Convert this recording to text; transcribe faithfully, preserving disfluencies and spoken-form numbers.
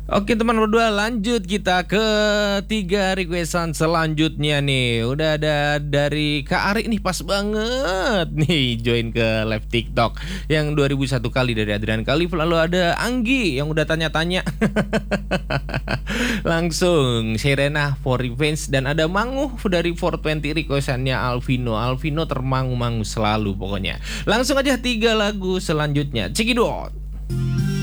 Oke teman berdua, lanjut kita ke tiga requestan selanjutnya nih. Udah ada dari Kak Ari nih, pas banget nih join ke live TikTok yang dua ribu satu kali dari Adrian Khalif. Lalu ada Anggi yang udah tanya-tanya. Langsung Serena for Revenge. Dan ada Mangu dari four twenty requestannya Alvino. Alvino termangu-mangu selalu pokoknya. Langsung aja tiga lagu selanjutnya. Cekidot.